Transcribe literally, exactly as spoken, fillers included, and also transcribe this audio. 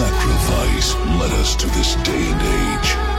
Sacrifice led us to this day and age.